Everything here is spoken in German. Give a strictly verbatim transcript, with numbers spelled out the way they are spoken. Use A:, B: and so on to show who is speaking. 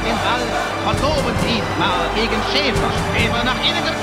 A: den Ball. Verloren diesmal gegen Schäfer. Schäfer nach innen